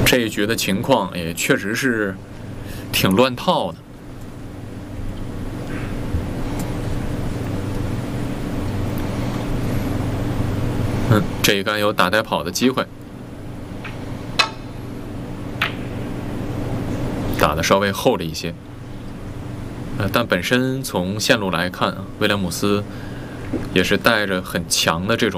这一局的情况也确实是挺乱套的。这一杆有打带跑的机会，打得稍微厚了一些。但本身从线路来看，威廉姆斯也是带着很强的这种